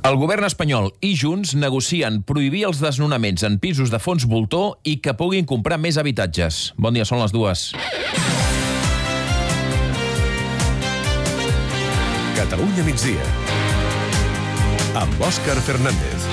El govern espanyol i Junts negocien prohibir els desnonaments en pisos de fons voltor i que puguin comprar més habitatges. Bon dia, són les 2. Catalunya migdia, amb Òscar Fernández.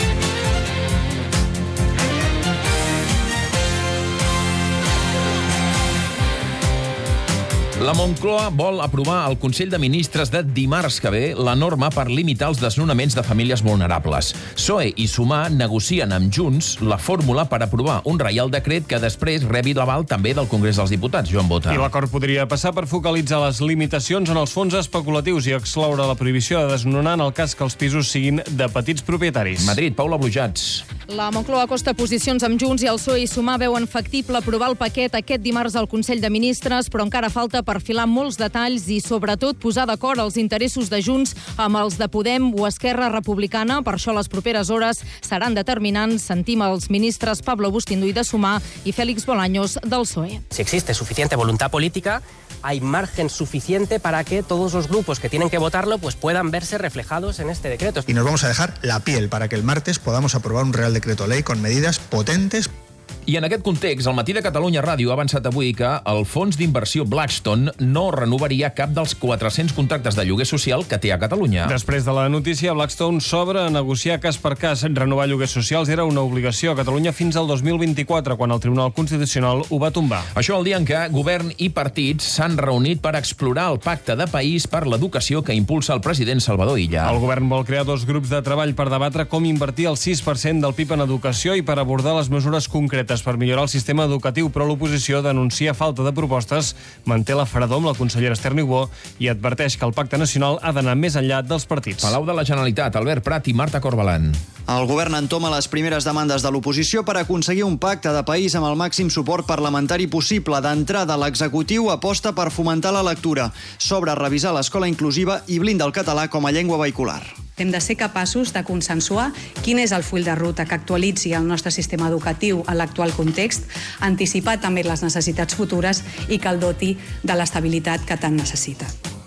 La Moncloa vol aprovar al Consell de Ministres de dimarts que ve la norma per limitar els desnonaments de famílies vulnerables. PSOE i Sumar negocien amb Junts la fórmula per aprovar un reial decret que després rebi l'aval també del Congrés dels Diputats. Joan Bota. I l'acord podria passar per focalitzar les limitacions en els fons especulatius i excloure la prohibició de desnonar en el cas que els pisos siguin de petits propietaris. Madrid, Paula Brujats. La Moncloa acosta posicions amb Junts i el PSOE i Sumar veuen factible aprovar el paquet aquest dimarts al Consell de Ministres, però encara falta perfilar molts detalls i, sobretot, posar d'acord els interessos de Junts amb els de Podem o Esquerra Republicana. Per això, les properes hores seran determinants. Sentim els ministres Pablo Bustinduy de Sumar i Félix Bolaños del PSOE. Si existe suficiente voluntad política, hay margen suficiente para que todos los grupos que tienen que votarlo pues puedan verse reflejados en este decreto. Y nos vamos a dejar la piel para que el martes podamos aprobar un Real Decreto Ley con medidas potentes. I en aquest context, el Matí de Catalunya Ràdio ha avançat avui que el fons d'inversió Blackstone no renovaria cap dels 400 contractes de lloguer social que té a Catalunya. Després de la notícia, Blackstone s'obre a negociar cas per cas. Renovar lloguers socials era una obligació a Catalunya fins al 2024, quan el Tribunal Constitucional ho va tombar. Això el dia en què govern i partits s'han reunit per explorar el pacte de país per l'educació que impulsa el president Salvador Illa. El govern vol crear 2 grups de treball per debatre com invertir el 6% del PIB en educació i per abordar les mesures concretes per millorar el sistema educatiu, però l'oposició denuncia falta de propostes, manté la fredor amb la consellera Esther Niubó i adverteix que el pacte nacional ha d'anar més enllà dels partits. Palau de la Generalitat, Albert Prat i Marta Corbalan. El govern entoma les primeres demandes de l'oposició per aconseguir un pacte de país amb el màxim suport parlamentari possible. D'entrada, l'executiu aposta per fomentar la lectura, sobre revisar l'escola inclusiva i blinda el català com a llengua vehicular. Hem de ser capaços de consensuar quin és el full de ruta que actualitzi el nostre sistema educatiu a l'actual context, anticipar també les necessitats futures i que el doti de l'estabilitat que tant necessita.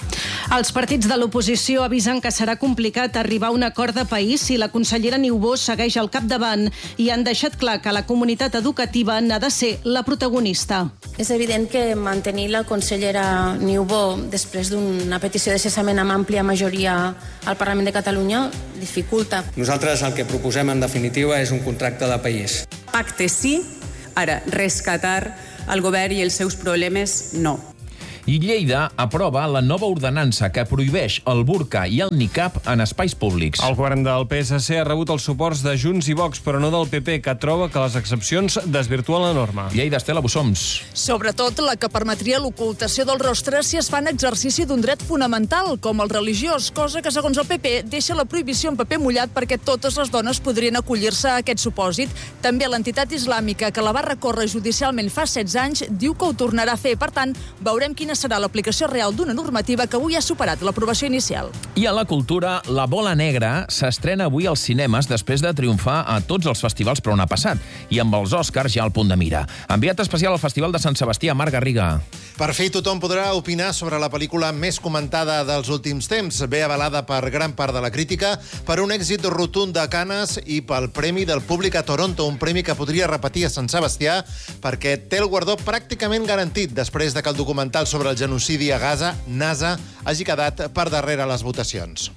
Els partits de l'oposició avisen que serà complicat arribar a un acord de país si la consellera Niubó segueix al capdavant i han deixat clar que la comunitat educativa n'ha de ser la protagonista. És evident que mantenir la consellera Niubó després d'una petició de cessament amb àmplia majoria al Parlament de Catalunya dificulta. Nosaltres el que proposem en definitiva és un contracte de país. Pacte sí, ara rescatar el govern i els seus problemes no. I Lleida aprova la nova ordenança que prohibeix el burca i el niqab en espais públics. El govern del PSC ha rebut els suports de Junts i Vox, però no del PP, que troba que les excepcions desvirtuen la norma. Lleida, Estela Bussoms. Sobretot la que permetria l'ocultació del rostre si es fa en exercici d'un dret fonamental, com el religiós, cosa que, segons el PP, deixa la prohibició en paper mullat perquè totes les dones podrien acollir-se a aquest supòsit. També l'entitat islàmica, que la va recórrer judicialment fa 16 anys, diu que ho tornarà a fer. Per tant, veurem quina serà l'aplicació real d'una normativa que avui ha superat l'aprovació inicial. I a la cultura, La Bola Negra s'estrena avui als cinemes després de triomfar a tots els festivals per on ha passat, i amb els Oscars ja al punt de mira. Enviat especial al Festival de Sant Sebastià, Marc Garriga. Per fi tothom podrà opinar sobre la pel·lícula més comentada dels últims temps, bé avalada per gran part de la crítica, per un èxit rotund de Cannes i pel premi del públic a Toronto, un premi que podria repetir a Sant Sebastià perquè té el guardó pràcticament garantit després de que el documental sobre el genocidi a Gaza, NASA, hagi quedat per darrere les votacions.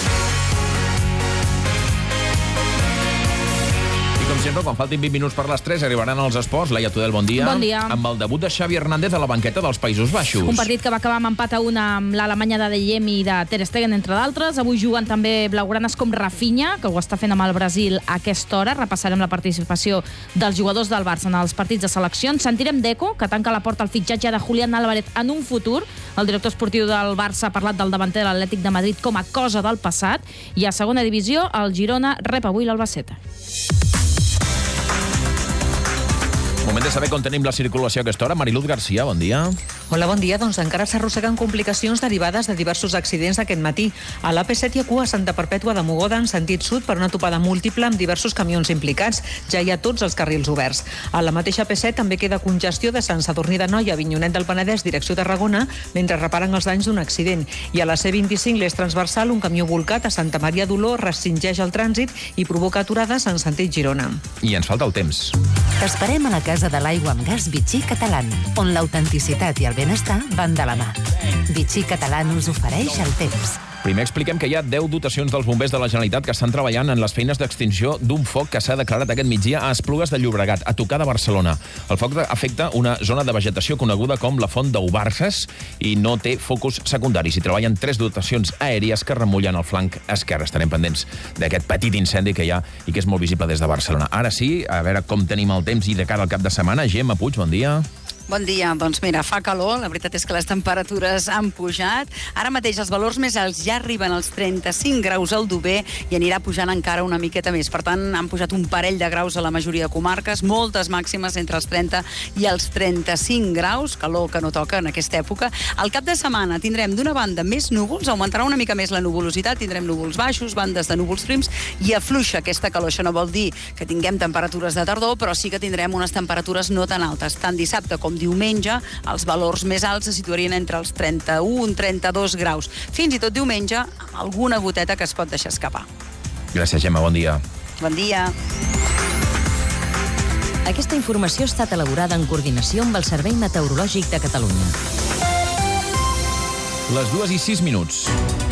Com sempre, quan faltin 20 minuts per les 3, arribaran els esports. Laia Tudel, bon dia. Bon dia. Amb el debut de Xavi Hernández a la banqueta dels Països Baixos. Un partit que va acabar amb empat a 1 amb l'Alemanya de Diem i de Ter Stegen, entre d'altres. Avui juguen també blaugranes com Rafinha, que ho està fent amb el Brasil a aquesta hora. Repassarem la participació dels jugadors del Barça en els partits de seleccions. Sentirem Deco, que tanca la porta al fitxatge de Julián Álvarez en un futur. El director esportiu del Barça ha parlat del davanter de l'Atlètic de Madrid com a cosa del passat. I a segona divisió, el Girona rep avui l'Albacete. Moment de saber com tenim la circulació a aquesta hora. Mariluz García, bon dia. Hola, bon dia. Doncs encara s'arrosseguen complicacions derivades de diversos accidents aquest matí. A l'AP7 hi ha cua a Santa Perpètua de Mogoda en sentit sud per una topada múltiple amb diversos camions implicats. Ja hi ha tots els carrils oberts. A la mateixa AP7 també queda congestió de Sant Sadurní d'Anoia a Avinyonet del Penedès, direcció Tarragona, mentre reparen els danys d'un accident. I a la C25, l'eix transversal, un camió volcat a Santa Maria d'Oló restringeix el trànsit i provoca aturades en sentit Girona. I ens falta el temps. T'esperem a la Casa de l'Aigua amb Gas Vichy Catalán, on l'autenticitat i el benestar van de la mà. Vichy Catalán us ofereix el temps. Primer expliquem que hi ha 10 dotacions dels bombers de la Generalitat que estan treballant en les feines d'extinció d'un foc que s'ha declarat aquest migdia a Esplugues de Llobregat, a tocar de Barcelona. El foc afecta una zona de vegetació coneguda com la Font d'Ubarses i no té focus secundaris. Hi treballen 3 dotacions aèries que remullen el flanc esquerre. Estarem pendents d'aquest petit incendi que hi ha i que és molt visible des de Barcelona. Ara sí, a veure com tenim el temps i de cara al cap de setmana. Gemma Puig, bon dia. Bon dia. Doncs mira, fa calor, la veritat és que les temperatures han pujat. Ara mateix els valors més alts ja arriben als 35 graus al Dober i anirà pujant encara una miqueta més. Per tant, han pujat un parell de graus a la majoria de comarques, moltes màximes entre els 30 i els 35 graus, calor que no toca en aquesta època. Al cap de setmana tindrem d'una banda més núvols, augmentarà una mica més la nuvolositat, tindrem núvols baixos, bandes de núvols prims i afluixa aquesta calor. Això no vol dir que tinguem temperatures de tardor, però sí que tindrem unes temperatures no tan altes. Tant dissabte com diumenge, els valors més alts se situarien entre els 31 i 32 graus. Fins i tot diumenge, amb alguna goteta que es pot deixar escapar. Gràcies, Gemma. Bon dia. Bon dia. Aquesta informació ha estat elaborada en coordinació amb el Servei Meteorològic de Catalunya. Les 2:06.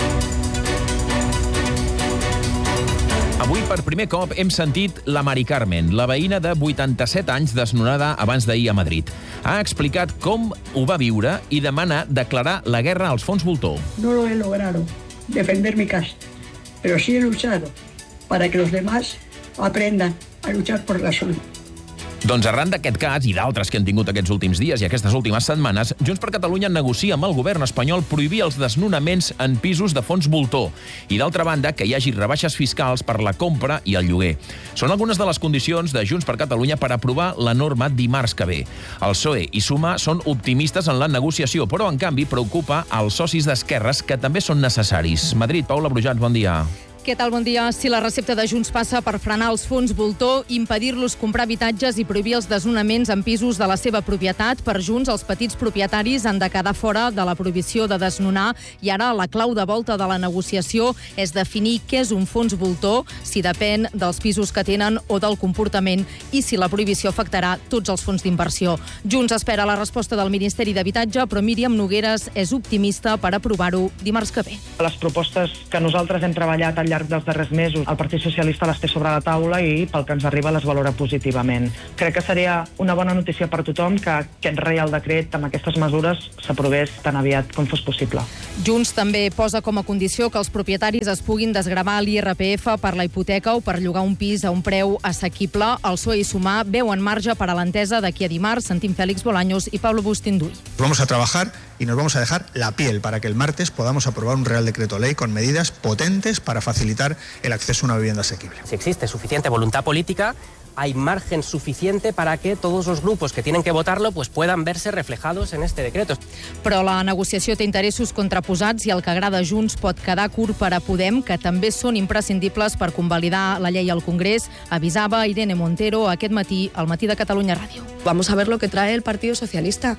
Avui, per primer cop, hem sentit la Mari Carmen, la veïna de 87 anys desnonada abans d'ahir a Madrid. Ha explicat com ho va viure i demana declarar la guerra als fons voltor. No lo he logrado defender mi casa, pero sí he luchado para que los demás aprendan a luchar por la suya. Doncs arran d'aquest cas i d'altres que han tingut aquests últims dies i aquestes últimes setmanes, Junts per Catalunya negocia amb el govern espanyol prohibir els desnonaments en pisos de fons voltor i, d'altra banda, que hi hagi rebaixes fiscals per la compra i el lloguer. Són algunes de les condicions de Junts per Catalunya per aprovar la norma dimarts que ve. El PSOE i Sumar són optimistes en la negociació, però, en canvi, preocupa als socis d'esquerres que també són necessaris. Madrid, Paula Brujats, bon dia. Què tal? Bon dia. Si la recepta de Junts passa per frenar els fons voltor, impedir-los comprar habitatges i prohibir els desnonaments en pisos de la seva propietat, per Junts els petits propietaris han de quedar fora de la prohibició de desnonar i ara la clau de volta de la negociació és definir què és un fons voltor, si depèn dels pisos que tenen o del comportament i si la prohibició afectarà tots els fons d'inversió. Junts espera la resposta del Ministeri d'Habitatge, però Míriam Nogueras és optimista per aprovar-ho dimarts que ve. Les propostes que nosaltres hem treballat al llarg dels darrers mesos, el Partit Socialista les té sobre la taula i pel que ens arriba les valora positivament. Crec que seria una bona notícia per tothom que aquest Reial Decret amb aquestes mesures s'aprovés tan aviat com fos possible. Junts també posa com a condició que els propietaris es puguin desgravar l'IRPF per la hipoteca o per llogar un pis a un preu assequible. El PSOE i Sumar veuen marge per a l'entesa d'aquí a dimarts. Sentim Félix Bolaños i Pablo Bustinduy. Vamos a trabajar y nos vamos a dejar la piel para que el martes podamos aprobar un Real Decreto Ley con medidas potentes para facilitar el acceso a una vivienda asequible. Si existe suficiente voluntad política, hay margen suficiente para que todos los grupos que tienen que votarlo pues puedan verse reflejados en este decreto. Però la negociació té interessos contraposats i el que agrada a Junts pot quedar curt per a Podem, que també són imprescindibles per convalidar la llei al Congrés, avisava Irene Montero aquest matí al Matí de Catalunya Ràdio. Vamos a ver lo que trae el Partido Socialista.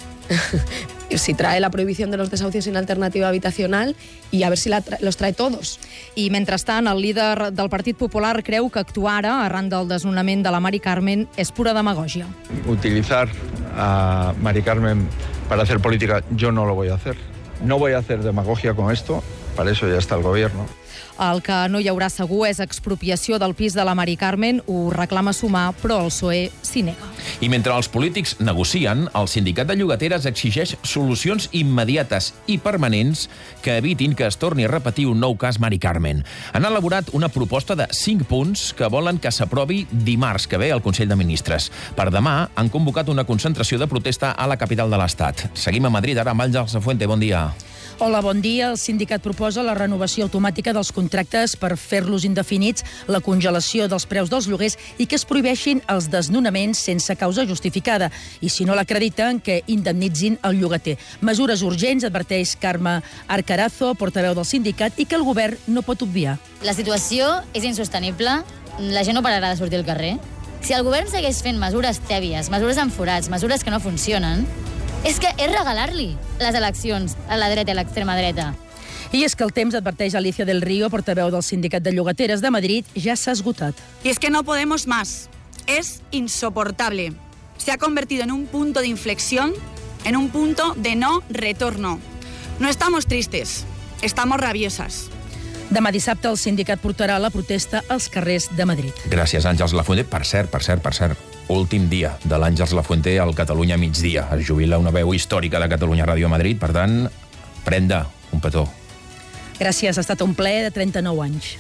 Si trae la prohibición de los desahucios sin alternativa habitacional y a ver si los trae todos. I mentrestant, el líder del Partit Popular creu que actuar ara, arran del desnonament de la Mari Carmen, és pura demagògia. Utilizar a Mari Carmen para hacer política, yo no lo voy a hacer. No voy a hacer demagogia con esto, para eso ya está el gobierno. El que no hi haurà segur és expropiació del pis de la Mari Carmen, ho reclama Sumar, però el PSOE s'hi nega. I mentre els polítics negocien, el sindicat de llogateres exigeix solucions immediates i permanents que evitin que es torni a repetir un nou cas Mari Carmen. Han elaborat una proposta de 5 punts que volen que s'aprovi dimarts que ve al Consell de Ministres. Per demà han convocat una concentració de protesta a la capital de l'Estat. Seguim a Madrid, ara amb Àngels Lafuente. Bon dia. Hola, bon dia. El sindicat proposa la renovació automàtica dels els contractes per fer-los indefinits, la congelació dels preus dels lloguers i que es prohibeixin els desnonaments sense causa justificada i, si no l'acrediten, que indemnitzin el llogater. Mesures urgents, adverteix Carme Arcarazo, portaveu del sindicat, i que el govern no pot obviar. La situació és insostenible, la gent no pararà de sortir al carrer. Si el govern segueix fent mesures tèbies, mesures amb forats, mesures que no funcionen, és que és regalar-li les eleccions a la dreta i a l'extrema dreta. I és que el temps, adverteix Alicia del Río, portaveu del Sindicat de Llogateres de Madrid, ja s'ha esgotat. Y es que no podemos más. Es insoportable. Se ha convertido en un punto de inflexión, en un punto de no retorno. No estamos tristes, estamos rabiosas. Demà dissabte el sindicat portarà la protesta als carrers de Madrid. Gràcies, Àngels Lafuente. Per cert, últim dia de l'Àngels Lafuente al Catalunya migdia. Es jubila una veu històrica de Catalunya Ràdio Madrid, per tant, prenda un petó. Gràcies, ha estat un plaer de 39 anys.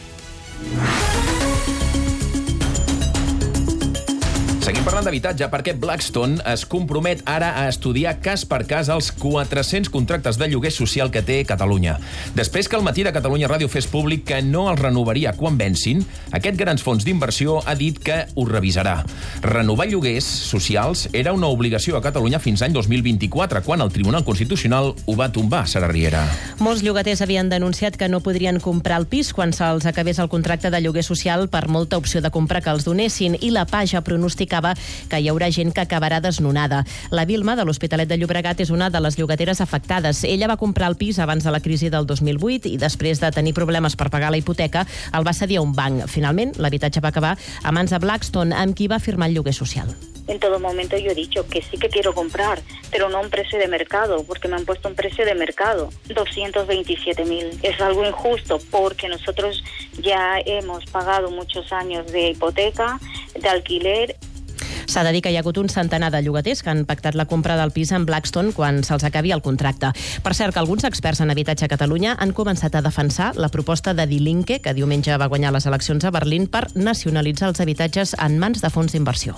Seguim parlant d'habitatge perquè Blackstone es compromet ara a estudiar cas per cas els 400 contractes de lloguer social que té Catalunya. Després que al Matí de Catalunya Ràdio fes públic que no els renovaria quan vencin, aquest grans fons d'inversió ha dit que ho revisarà. Renovar lloguers socials era una obligació a Catalunya fins l'any 2024, quan el Tribunal Constitucional ho va tombar, Sara Riera. Molts llogaters havien denunciat que no podrien comprar el pis quan se'ls acabés el contracte de lloguer social per molta opció de compra que els donessin, i la PAJ ha pronosticava que hi haurà gent que acabarà desnonada. La Vilma, de l'Hospitalet de Llobregat, és una de les llogateres afectades. Ella va comprar el pis abans de la crisi del 2008 i després de tenir problemes per pagar la hipoteca el va cedir a un banc. Finalment, l'habitatge va acabar a mans de Blackstone, amb qui va firmar el lloguer social. En todo momento yo he dicho que sí que quiero comprar, pero no un precio de mercado, porque me han puesto un precio de mercado, 227.000. Es algo injusto porque nosotros ya hemos pagado muchos años de hipoteca, de alquiler. S'ha de dir que hi ha hagut un centenar de llogaters que han pactat la compra del pis amb Blackstone quan se'ls acabi el contracte. Per cert, que alguns experts en habitatge a Catalunya han començat a defensar la proposta de Die Linke, que diumenge va guanyar les eleccions a Berlín, per nacionalitzar els habitatges en mans de fons d'inversió.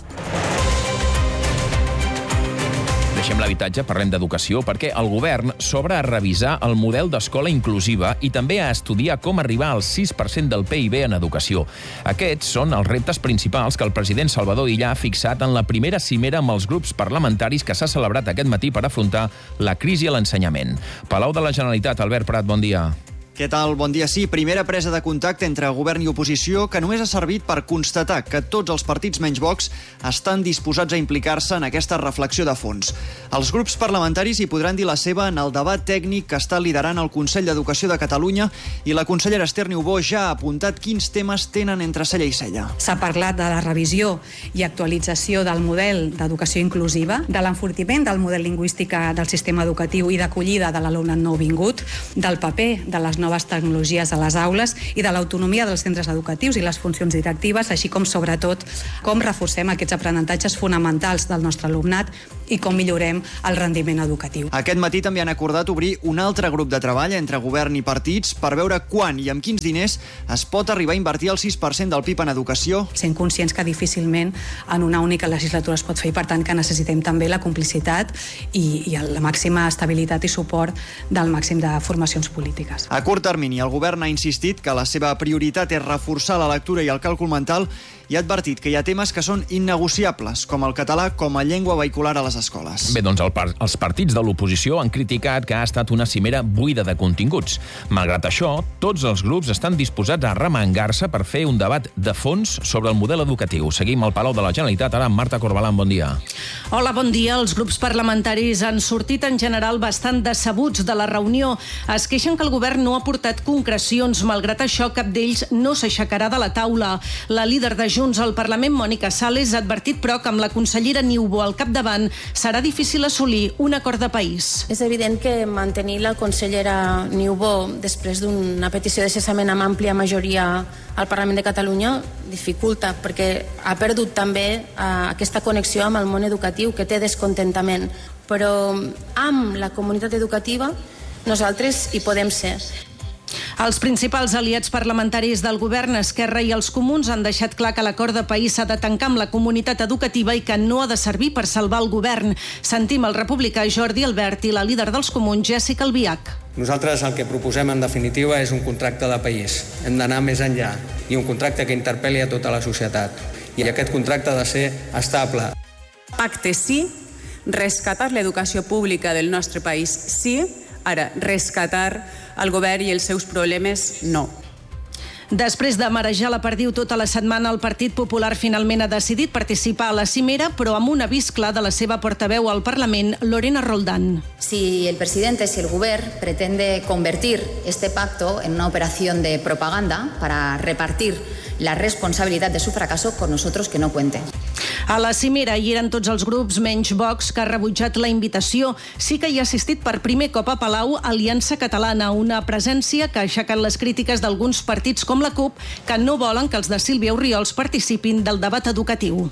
Deixem l'habitatge, parlem d'educació, perquè el govern s'obre a revisar el model d'escola inclusiva i també a estudiar com arribar al 6% del PIB en educació. Aquests són els reptes principals que el president Salvador Illa ha fixat en la primera cimera amb els grups parlamentaris que s'ha celebrat aquest matí per afrontar la crisi a l'ensenyament. Palau de la Generalitat, Albert Prat, bon dia. Què tal? Bon dia. Sí, primera presa de contacte entre govern i oposició que només ha servit per constatar que tots els partits menys Vox estan disposats a implicar-se en aquesta reflexió de fons. Els grups parlamentaris hi podran dir la seva en el debat tècnic que està liderant el Consell d'Educació de Catalunya i la consellera Esther Niubó ja ha apuntat quins temes tenen entre cella i cella. S'ha parlat de la revisió i actualització del model d'educació inclusiva, de l'enfortiment del model lingüístic del sistema educatiu i d'acollida de l'alumnat nouvingut, del paper de les noves tecnologies a les aules i de l'autonomia dels centres educatius i les funcions directives, així com, sobretot, com reforcem aquests aprenentatges fonamentals del nostre alumnat i com millorem el rendiment educatiu. Aquest matí també han acordat obrir un altre grup de treball entre govern i partits per veure quan i amb quins diners es pot arribar a invertir el 6% del PIB en educació. Sent conscients que difícilment en una única legislatura es pot fer i, per tant, que necessitem també la complicitat i la màxima estabilitat i suport del màxim de formacions polítiques. A curt termini, el govern ha insistit que la seva prioritat és reforçar la lectura i el càlcul mental i ha advertit que hi ha temes que són innegociables, com el català com a llengua vehicular a les escoles. Bé, doncs els partits de l'oposició han criticat que ha estat una cimera buida de continguts. Malgrat això, tots els grups estan disposats a remengar-se per fer un debat de fons sobre el model educatiu. Seguim al Palau de la Generalitat, ara amb Marta Corbalán, bon dia. Hola, bon dia. Els grups parlamentaris han sortit en general bastant decebuts de la reunió. Es queixen que el govern no ha portat concrecions. Malgrat això, cap d'ells no s'aixecarà de la taula. La líder de Junts al Parlament, Mònica Sales, ha advertit, però, que amb la consellera Niubó al capdavant serà difícil assolir un acord de país. És evident que mantenir la consellera Niubó després d'una petició de cessament amb àmplia majoria al Parlament de Catalunya dificulta, perquè ha perdut també aquesta connexió amb el món educatiu, que té descontentament. Però amb la comunitat educativa nosaltres hi podem ser. Els principals aliats parlamentaris del govern, Esquerra i els Comuns, han deixat clar que l'acord de país s'ha de tancar amb la comunitat educativa i que no ha de servir per salvar el govern. Sentim el republicà Jordi Albert i la líder dels Comuns, Jessica Albiach. Nosaltres el que proposem, en definitiva, és un contracte de país. Hem d'anar més enllà i un contracte que interpel·li a tota la societat. I aquest contracte ha de ser estable. Pacte sí, rescatar l'educació pública del nostre país sí, ara rescatar el govern i els seus problemes no. Després de marejar la perdiu tota la setmana, el Partit Popular finalment ha decidit participar a la cimera, però amb un avís clar de la seva portaveu al Parlament, Lorena Roldán. Si el presidente, si el govern pretende convertir este pacto en una operación de propaganda para repartir la responsabilidad de su fracaso, con nosotros que no cuente. A la cimera hi eren tots els grups menys Vox, que ha rebutjat la invitació. Sí que hi ha assistit per primer cop a Palau Aliança Catalana, una presència que ha aixecat les crítiques d'alguns partits com la CUP, que no volen que els de Sílvia Orriols participin del debat educatiu.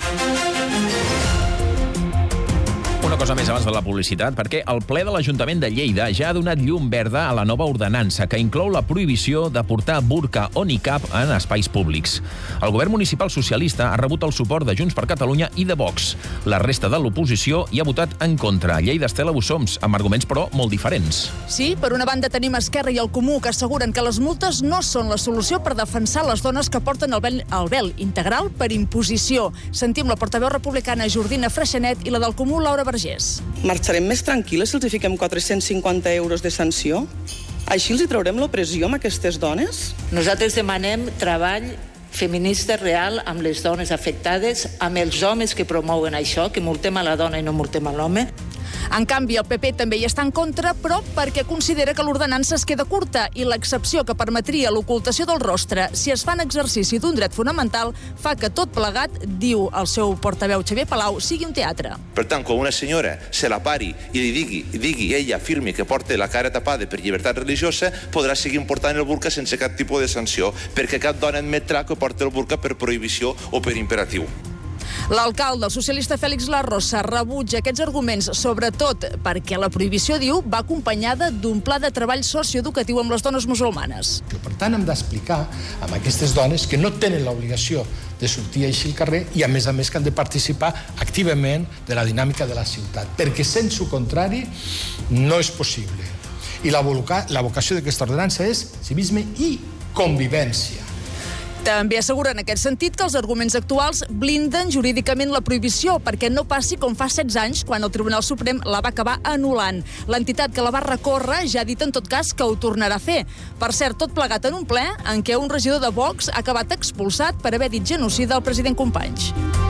Una cosa més abans de la publicitat, perquè el ple de l'Ajuntament de Lleida ja ha donat llum verda a la nova ordenança que inclou la prohibició de portar burca o niqab en espais públics. El govern municipal socialista ha rebut el suport de Junts per Catalunya i de Vox. La resta de l'oposició hi ha votat en contra. Lleida, Estela Bussoms, amb arguments però molt diferents. Sí, per una banda tenim Esquerra i el Comú, que asseguren que les multes no són la solució per defensar les dones que porten el vel integral per imposició. Sentim la portaveu republicana Jordina Freixanet i la del Comú Laura Vergés. Marxarem més tranquil·les si els fiquem 450 euros de sanció? Així els hi traurem l'opressió amb aquestes dones? Nosaltres demanem treball feminista real amb les dones afectades, amb els homes que promouen això, que multem a la dona i no multem a l'home. En canvi, el PP també hi està en contra, però perquè considera que l'ordenança es queda curta i l'excepció que permetria l'ocultació del rostre si es fa en exercici d'un dret fonamental fa que tot plegat, diu el seu portaveu Xavier Palau, sigui un teatre. Per tant, quan una senyora se la pari i li digui ella afirmi que porta la cara tapada per llibertat religiosa, podrà seguir portant el burca sense cap tipus de sanció, perquè cap dona admetrà que porta el burca per prohibició o per imperatiu. L'alcalde, el socialista Félix Larrosa, rebutja aquests arguments, sobretot perquè la prohibició, diu, va acompanyada d'un pla de treball socioeducatiu amb les dones musulmanes. Per tant, hem d'explicar a aquestes dones que no tenen l'obligació de sortir així al carrer i, a més que han de participar activament de la dinàmica de la ciutat, perquè sense el contrari no és possible. I la vocació d'aquesta ordenança és civisme i convivència. També assegura en aquest sentit que els arguments actuals blinden jurídicament la prohibició perquè no passi com fa 16 anys quan el Tribunal Suprem la va acabar anul·lant. L'entitat que la va recórrer ja ha dit en tot cas que ho tornarà a fer. Per cert, tot plegat en un ple en què un regidor de Vox ha acabat expulsat per haver dit genocida al president Companys.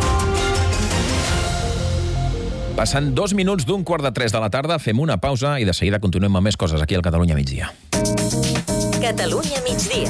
Passant 2 minuts d'un 2:45 de la tarda, fem una pausa i de seguida continuem amb més coses aquí al Catalunya Migdia. Catalunya Migdia.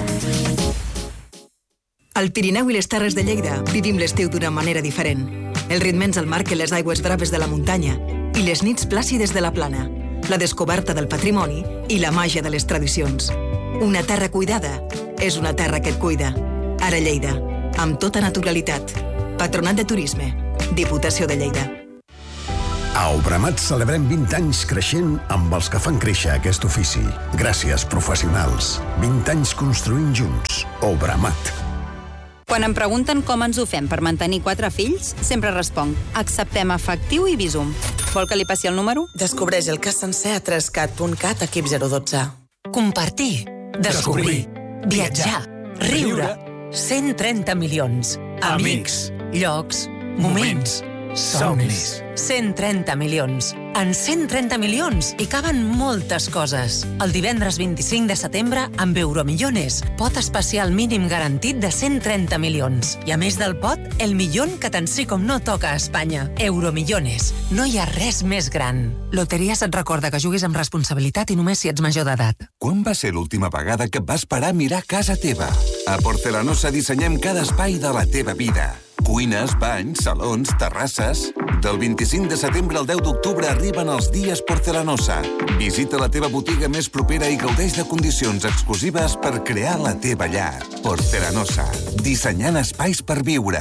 Al Pirineu i les Terres de Lleida vivim l'estiu d'una manera diferent. Els ritmes el marquen les aigües braves de la muntanya i les nits plàcides de la plana, la descoberta del patrimoni i la màgia de les tradicions. Una terra cuidada és una terra que et cuida. Ara Lleida, amb tota naturalitat. Patronat de Turisme, Diputació de Lleida. A Obramat celebrem 20 anys creixent amb els que fan créixer aquest ofici. Gràcies, professionals. 20 anys construint junts. Obramat. Quan em pregunten com ens ho fem per mantenir 4 fills, sempre responc: acceptem efectiu i Bizum. Vol que li passi el número? Descobreix el cas sencer a trescat.cat, equip 012. Compartir, descobrir, viatjar, riure. 130 milions. Amics, llocs, moments, somnis. 130 milions. En 130 milions hi caben moltes coses. El divendres 25 de setembre, amb Euromillones, pot especial mínim garantit de 130 milions. I a més del pot, el milion que tant sí com no toca a Espanya. Euromillones. No hi ha res més gran. Loteries et recorda que juguis amb responsabilitat i només si ets major d'edat. Quan va ser l'última vegada que et vas parar a mirar casa teva? A Porcelanosa dissenyem cada espai de la teva vida. Cuines, banys, salons, terrasses... Del 25 de setembre al 10 d'octubre arriben els dies Porcelanosa. Visita la teva botiga més propera i gaudeix de condicions exclusives per crear la teva llar. Porcelanosa. Dissenyant espais per viure.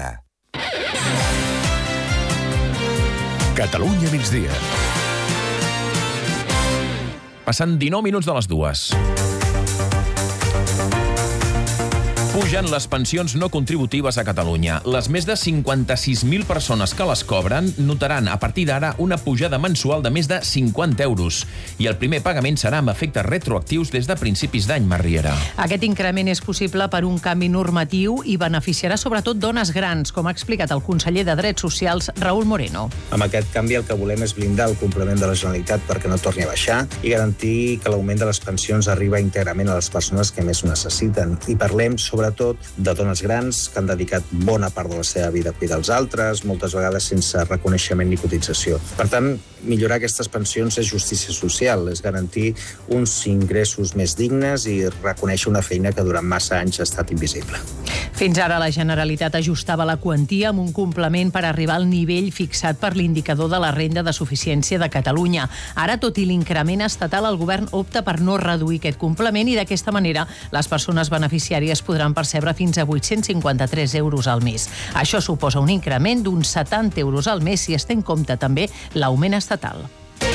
Catalunya Migdia. Passant 19 minuts de les 2. Pugen les pensions no contributives a Catalunya. Les més de 56.000 persones que les cobren notaran a partir d'ara una pujada mensual de més de 50 euros. I el primer pagament serà amb efectes retroactius des de principis d'any, Marriera. Aquest increment és possible per un canvi normatiu i beneficiarà sobretot dones grans, com ha explicat el conseller de Drets Socials, Raúl Moreno. Amb aquest canvi el que volem és blindar el complement de la Generalitat perquè no torni a baixar i garantir que l'augment de les pensions arriba íntegrament a les persones que més ho necessiten. I parlem sobretot de dones grans que han dedicat bona part de la seva vida a cuidar els altres, moltes vegades sense reconeixement ni cotització. Per tant, millorar aquestes pensions és justícia social, és garantir uns ingressos més dignes i reconèixer una feina que durant massa anys ha estat invisible. Fins ara la Generalitat ajustava la quantia amb un complement per arribar al nivell fixat per l'indicador de la renda de suficiència de Catalunya. Ara, tot i l'increment estatal, el govern opta per no reduir aquest complement i d'aquesta manera les persones beneficiàries podran percebre fins a 853 euros al mes. Això suposa un increment d'uns 70 euros al mes si es té en compte també l'augment estatal.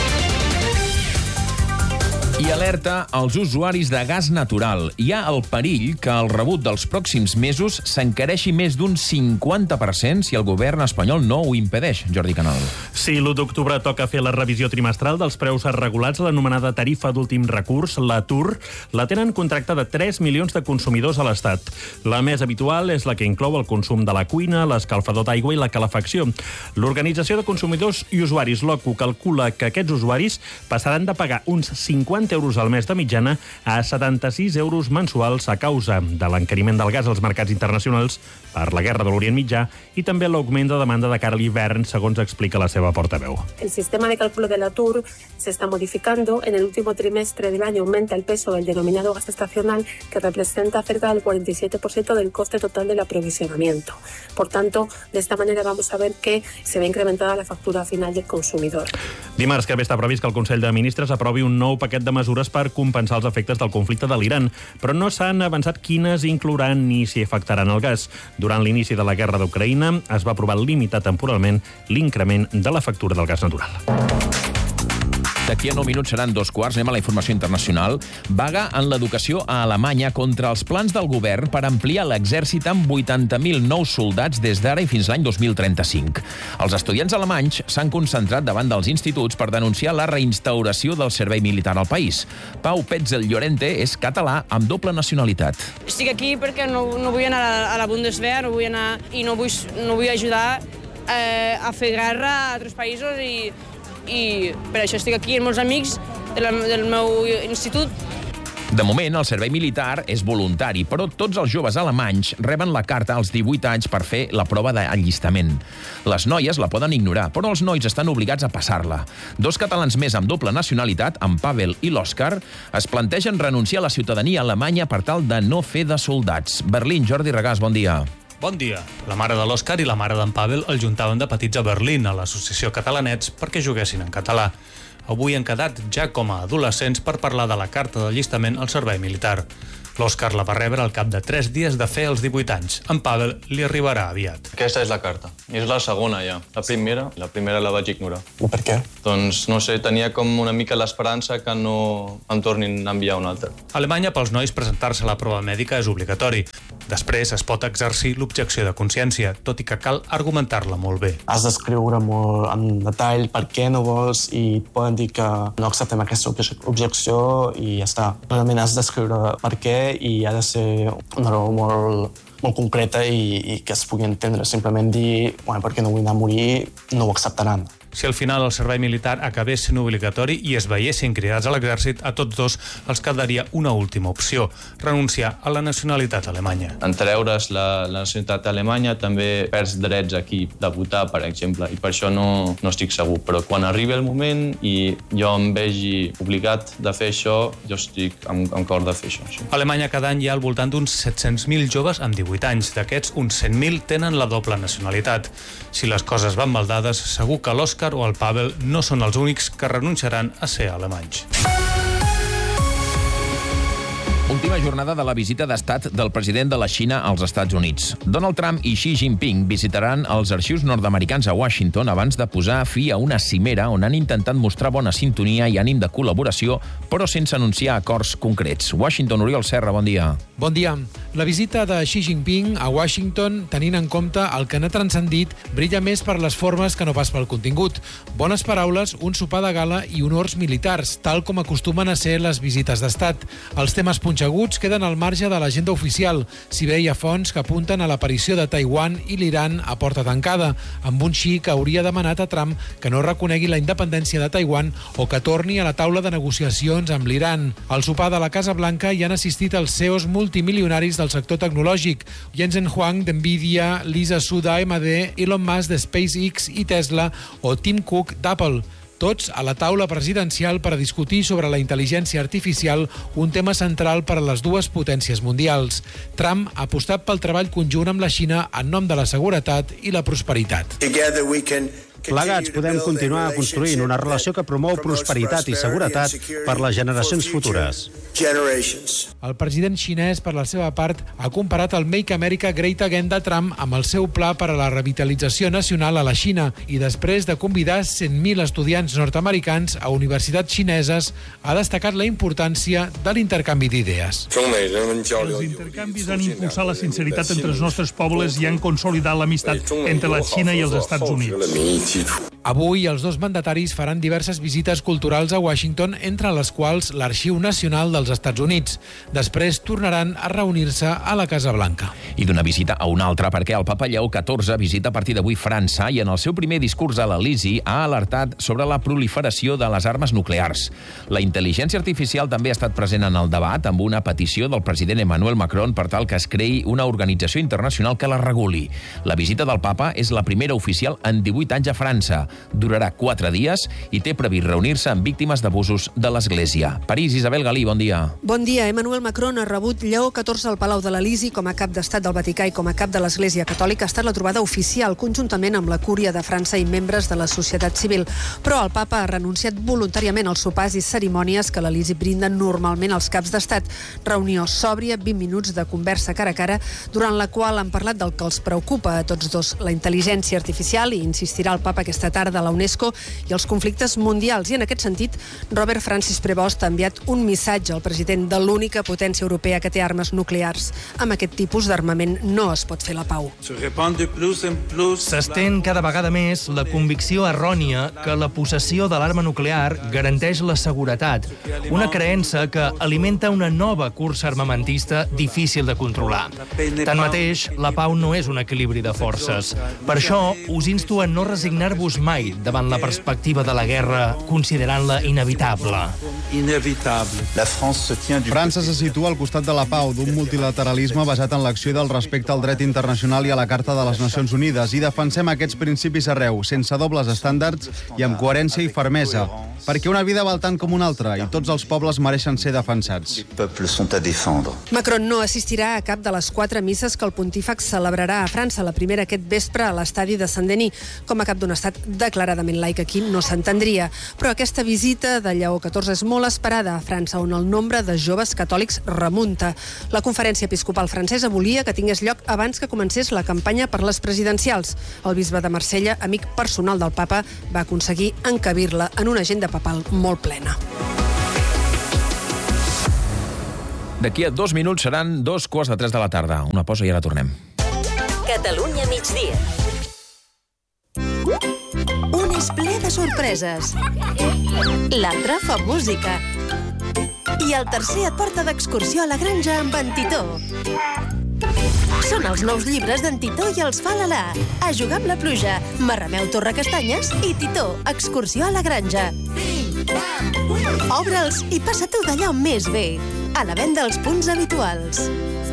I alerta als usuaris de gas natural. Hi ha el perill que el rebut dels pròxims mesos s'encareixi més d'un 50% si el govern espanyol no ho impedeix. Jordi Canal. Sí, l'1 d'octubre toca fer la revisió trimestral dels preus regulats, l'anomenada tarifa d'últim recurs, la TUR. La tenen contractada 3 milions de consumidors a l'Estat. La més habitual és la que inclou el consum de la cuina, l'escalfador d'aigua i la calefacció. L'Organització de Consumidors i Usuaris, l'OCU, calcula que aquests usuaris passaran de pagar uns 50 euros al mes de mitjana a 76 euros mensuals a causa de l'encariment del gas als mercats internacionals per la guerra de l'Orient Mitjà i també l'augment de demanda de cara a l'hivern, segons explica la seva portaveu. El sistema de cálculo de la TUR se está modificando. En el último trimestre del año aumenta el peso del denominado gas estacional, que representa cerca del 47% del coste total del aprovisionamiento. Por tanto, de esta manera vamos a ver que se ve incrementada la factura final del consumidor. Dimarts que ve està previst que el Consell de Ministres aprovi un nou paquet de mesures per compensar els efectes del conflicte de l'Iran, però no s'han avançat quines inclouran ni si afectaran el gas. Durant l'inici de la guerra d'Ucraïna es va aprovar limitar temporalment l'increment de la factura del gas natural. D'aquí a 9 minuts seran 2:15. Anem a la informació internacional. Vaga en l'educació a Alemanya contra els plans del govern per ampliar l'exèrcit amb 80.000 nous soldats des d'ara i fins l'any 2035. Els estudiants alemanys s'han concentrat davant dels instituts per denunciar la reinstauració del servei militar al país. Pau Petzel Llorente és català amb doble nacionalitat. Estic aquí perquè no vull anar a la Bundeswehr, no vull anar i no vull ajudar a fer guerra a altres països i per això estic aquí amb molts amics del meu institut. De moment, el servei militar és voluntari, però tots els joves alemanys reben la carta als 18 anys per fer la prova d'allistament. Les noies la poden ignorar, però els nois estan obligats a passar-la. 2 catalans més amb doble nacionalitat, en Pavel i l'Òscar, es plantegen renunciar a la ciutadania alemanya per tal de no fer de soldats. Berlín, Jordi Regàs, bon dia. Bon dia. La mare de l'Òscar i la mare d'en Pavel el juntaven de petits a Berlín, a l'associació Catalanets, perquè juguessin en català. Avui han quedat ja com a adolescents per parlar de la carta d'allistament al servei militar. L'Òscar la va rebre al cap de 3 dies de fer els 18 anys. En Pavel li arribarà aviat. Aquesta és la carta. És la segona ja. La primera la vaig ignorar. I per què? Doncs no sé, tenia com una mica l'esperança que no em tornin a enviar una altra. A Alemanya, pels nois, presentar-se a la prova mèdica és obligatori. Després es pot exercir l'objecció de consciència, tot i que cal argumentar-la molt bé. Has d'escriure molt en detall per què no vols i et poden dir que no acceptem aquesta objecció i ja està. Realment has d'escriure per què i ha de ser una raó molt concreta i que es pugui entendre. Simplement dir, perquè no vull anar a morir, no ho acceptaran. Si al final el servei militar acabés sent obligatori i es veiessin cridats a l'exèrcit, a tots dos els quedaria una última opció, renunciar a la nacionalitat alemanya. En treure's la nacionalitat alemanya també perds drets aquí de votar, per exemple, i per això no estic segur. Però quan arribi el moment i jo em vegi obligat de fer això, jo estic amb cor de fer això. Sí. A Alemanya cada any hi ha al voltant d'uns 700.000 joves amb 18 anys. D'aquests, uns 100.000 tenen la doble nacionalitat. Si les coses van mal dades, segur que l'Òscar o el Pavel no són els únics que renunciaran a ser alemanys. Última jornada de la visita d'estat del president de la Xina als Estats Units. Donald Trump i Xi Jinping visitaran els arxius nord-americans a Washington abans de posar fi a una cimera on han intentat mostrar bona sintonia i ànim de col·laboració, però sense anunciar acords concrets. Washington, Oriol Serra, bon dia. Bon dia. La visita de Xi Jinping a Washington, tenint en compte el que n'ha transcendit, brilla més per les formes que no pas pel contingut. Bones paraules, un sopar de gala i honors militars, tal com acostumen a ser les visites d'estat. Els temes punxeguts queden al marge de l'agenda oficial, si bé hi ha fonts que apunten a l'aparició de Taiwan i l'Iran a porta tancada, amb un Xi que hauria demanat a Trump que no reconegui la independència de Taiwan o que torni a la taula de negociacions amb l'Iran. Al sopar de la Casa Blanca hi han assistit els CEOs multimilionaris del sector tecnològic, Jensen Huang d'Nvidia, Lisa Su d'AMD, Elon Musk de SpaceX i Tesla o Tim Cook d'Apple. Tots a la taula presidencial per a discutir sobre la intel·ligència artificial, un tema central per a les dues potències mundials. Trump ha apostat pel treball conjunt amb la Xina en nom de la seguretat i la prosperitat. Plegats podem continuar construint una relació que promou prosperitat i seguretat per les generacions futures. El president xinès, per la seva part, ha comparat el Make America Great Again de Trump amb el seu pla per a la revitalització nacional a la Xina i després de convidar 100.000 estudiants nord-americans a universitats xineses, ha destacat la importància de l'intercanvi d'idees. Els intercanvis han impulsat la sinceritat entre els nostres pobles i han consolidat l'amistat entre la Xina i els Estats Units. Avui, els dos mandataris faran diverses visites culturals a Washington, entre les quals l'Arxiu Nacional dels Estats Units. Després tornaran a reunir-se a la Casa Blanca. I d'una visita a una altra, perquè el papa Lleó XIV visita a partir d'avui França i en el seu primer discurs a l'Elisi ha alertat sobre la proliferació de les armes nuclears. La intel·ligència artificial també ha estat present en el debat amb una petició del president Emmanuel Macron per tal que es creï una organització internacional que la reguli. La visita del papa és la primera oficial en 18 anys a França. Durarà 4 dies i té previst reunir-se amb víctimes d'abusos de l'Església. París, Isabel Galí, bon dia. Bon dia. Emmanuel Macron ha rebut Lleó XIV al Palau de l'Elisi com a cap d'estat del Vaticà i com a cap de l'Església Catòlica. Ha estat la trobada oficial conjuntament amb la Cúria de França i membres de la societat civil. Però el papa ha renunciat voluntàriament als sopars i cerimònies que l'Elisi brinda normalment als caps d'estat. Reunió sòbria, 20 minuts de conversa cara a cara, durant la qual han parlat del que els preocupa a tots dos, la intel·ligència artificial, i insistirà el papa aquesta tarda a la UNESCO, i els conflictes mundials. I en aquest sentit, Robert Francis Prevost ha enviat un missatge al president de l'única potència europea que té armes nuclears. Amb aquest tipus d'armament no es pot fer la pau. S'estén cada vegada més la convicció errònia que la possessió de l'arma nuclear garanteix la seguretat, una creença que alimenta una nova cursa armamentista difícil de controlar. Tanmateix, la pau no és un equilibri de forces. Per això, us insto a no resignar-vos mai davant la perspectiva de la guerra, considerant-la inevitable. França se situa al costat de la pau, d'un multilateralisme basat en l'acció del respecte al dret internacional i a la Carta de les Nacions Unides, i defensem aquests principis arreu, sense dobles estàndards i amb coherència i fermesa, perquè una vida val tant com una altra i tots els pobles mereixen ser defensats. Macron no assistirà a cap de les 4 misses que el pontífex celebrarà a França, la primera aquest vespre a l'estadi de Saint-Denis. Com a cap d'un estat declaradament laic aquí no s'entendria. Però aquesta visita de Lleó XIV és molt esperada a França, on el nombre de joves catòlics remunta. La Conferència Episcopal Francesa volia que tingués lloc abans que comencés la campanya per les presidencials. El bisbe de Marsella, amic personal del papa, va aconseguir encabir-la en una agenda papal molt plena. D'aquí a 2 minuts seran 2:15 de la tarda. Una pausa i ara tornem. Catalunya migdia. Un és ple de sorpreses. L'altre fa música. I el tercer et porta d'excursió a la granja amb en Titó. Són els nous llibres d'en Titó i els fa l'Alà. A jugar amb la pluja, Marrameu Torrecastanyes i Titó, excursió a la granja. Obre'ls i passa tu d'allò més bé. A la venda als punts habituals.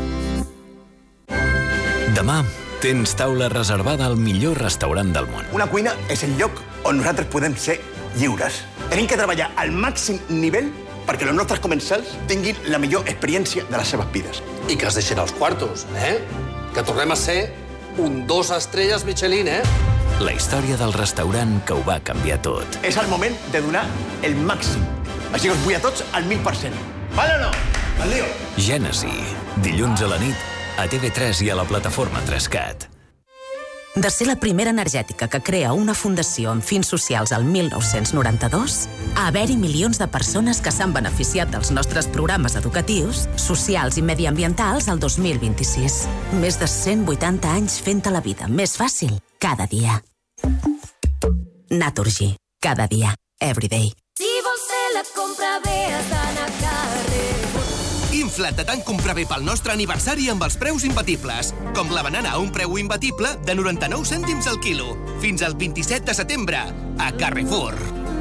Demà tens taula reservada al millor restaurant del món. Una cuina és el lloc on nosaltres podem ser lliures. Tenim que treballar al màxim nivell perquè els nostres comensals tinguin la millor experiència de les seves vides. I que es deixin els quartos, Que tornem a ser un 2 estrelles Michelin, La història del restaurant que ho va canviar tot. És el moment de donar el màxim. Així que us vull a tots al 1000%. Val o no? Gènesi. Dilluns a la nit, a TV3 i a la plataforma 3CAT. De ser la primera energètica que crea una fundació amb fins socials al 1992, a haver-hi milions de persones que s'han beneficiat dels nostres programes educatius, socials i mediambientals al 2026. Més de 180 anys fent-te la vida més fàcil cada dia. Naturgy. Cada dia. Everyday. Si vols fer la compra bé, has d'anar a Carrefour. Infla't de tant comprar bé pel nostre aniversari amb els preus imbatibles. Com la banana a un preu imbatible de 99 cèntims al quilo. Fins al 27 de setembre, a Carrefour.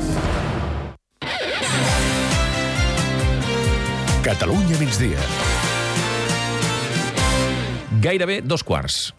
Catalunya migdia. Gairebé 2:15.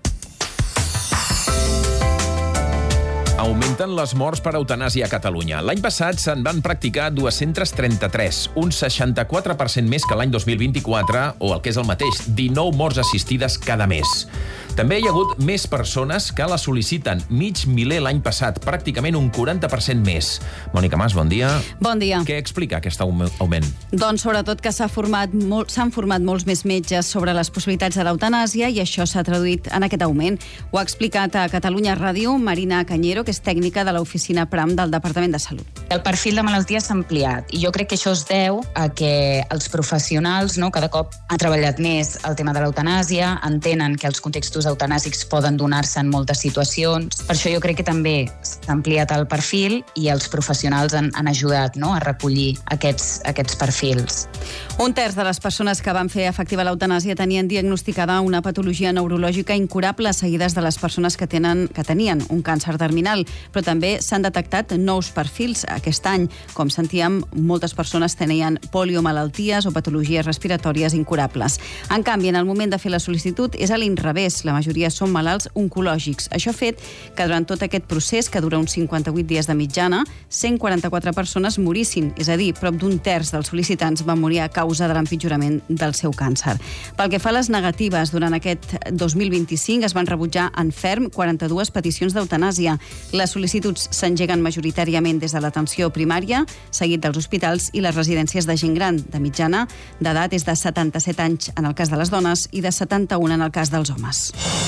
Augmenten les morts per eutanàsia a Catalunya. L'any passat se'n van practicar 233, un 64% més que l'any 2024, o el que és el mateix, 19 morts assistides cada mes. També hi ha hagut més persones que la sol·liciten, mig miler l'any passat, pràcticament un 40% més. Mònica Mas, bon dia. Bon dia. Què explica aquest augment? Doncs sobretot que s'han format molts més metges sobre les possibilitats de l'eutanàsia i això s'ha traduït en aquest augment. Ho ha explicat a Catalunya Ràdio Marina Cañero, que és tècnica de l'oficina PRAM del Departament de Salut. El perfil de malaltia s'ha ampliat i jo crec que això es deu a que els professionals cada cop han treballat més el tema de l'eutanàsia, entenen que els contextos eutanàsics poden donar-se en moltes situacions. Per això jo crec que també s'ha ampliat el perfil i els professionals han ajudat a recollir aquests perfils. Un terç de les persones que van fer efectiva l'eutanàsia tenien diagnosticada una patologia neurològica incurable, seguides de les persones que tenien un càncer terminal, però també s'han detectat nous perfils aquest any. Com sentíem, moltes persones tenien poliomalalties o patologies respiratòries incurables. En canvi, en el moment de fer la sol·licitud és a l'inrevés. La majoria són malalts oncològics. Això ha fet que durant tot aquest procés, que dura uns 58 dies de mitjana, 144 persones morissin, és a dir, prop d'un terç dels sol·licitants van morir a causa de l'empitjorament del seu càncer. Pel que fa a les negatives, durant aquest 2025 es van rebutjar en ferm 42 peticions d'eutanàsia. Les sol·licituds s'engeguen majoritàriament des de l'atenció primària, seguit dels hospitals i les residències de gent gran. De mitjana, d'edat és de 77 anys en el cas de les dones i de 71 en el cas dels homes.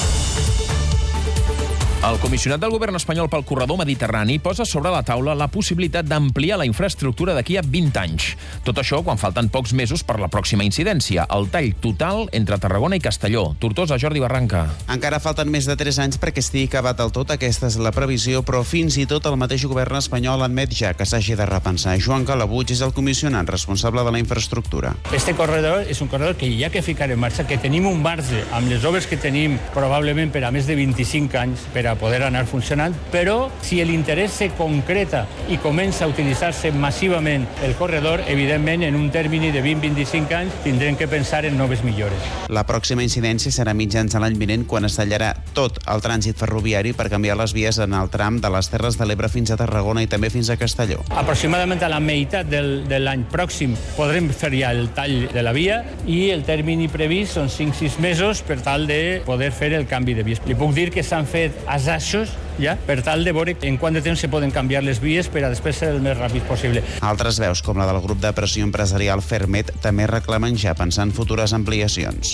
El comissionat del govern espanyol pel corredor mediterrani posa sobre la taula la possibilitat d'ampliar la infraestructura d'aquí a 20 anys. Tot això quan falten pocs mesos per la pròxima incidència, el tall total entre Tarragona i Castelló. Tortosa, Jordi Barranca. Encara falten més de 3 anys perquè estigui acabat del tot, aquesta és la previsió, però fins i tot el mateix govern espanyol admet ja que s'hagi de repensar. Joan Calabuig és el comissionat responsable de la infraestructura. Este corredor és un corredor que hi ha que ficar en marxa, que tenim un marge amb les obres que tenim probablement per a més de 25 anys per a poder anar funcionant, però si l'interès se concreta i comença a utilitzar-se massivament el corredor, evidentment, en un termini de 20-25 anys tindrem que pensar en noves millores. La pròxima incidència serà mitjans de l'any vinent, quan es tallarà tot el trànsit ferroviari per canviar les vies en el tram de les Terres de l'Ebre fins a Tarragona i també fins a Castelló. Aproximadament a la meitat de l'any pròxim podrem fer ja el tall de la via i el termini previst són 5-6 mesos per tal de poder fer el canvi de vies. Li puc dir que s'han fet assajos per tal de veure en quant de temps se poden canviar les vies per a després ser el més ràpid possible. Altres veus, com la del grup de pressió empresarial Fermet, també reclamen ja pensar en futures ampliacions.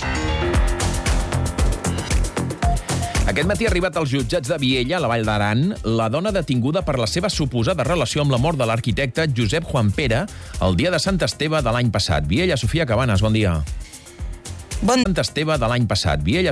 Aquest matí ha arribat als jutjats de Viella, a la Vall d'Aran, la dona detinguda per la seva suposada relació amb la mort de l'arquitecte Josep Juan Pere el dia de Sant Esteve de l'any passat. Viella, Sofia Cabanes, bon dia. Sant Esteve de l'any passat. Viella,